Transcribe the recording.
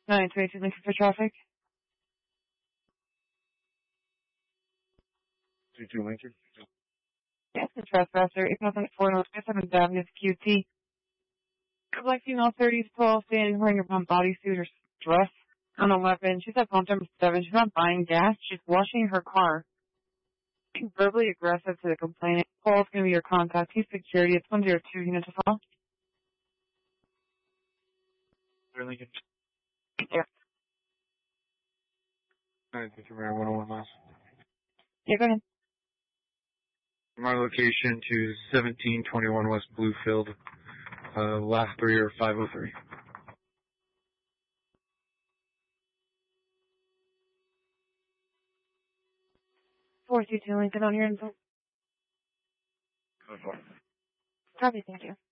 922 Lincoln for traffic. 22 Lincoln. Yes, the trespasser. 8004 North 7th Avenue, QT. Black female 30s tall, standing wearing a brown bodysuit or dress on a weapon. She's at pump number 7. She's not buying gas. She's washing her car. She's verbally aggressive to the complainant. Paul's going to be your contact. He's security. It's 102 units to call. Lincoln. Yeah. 923 101 miles. Yeah, go ahead. My location to 1721 West Bluefield. Last three are 503. 422 Lincoln on your info. Okay. Copy, thank you.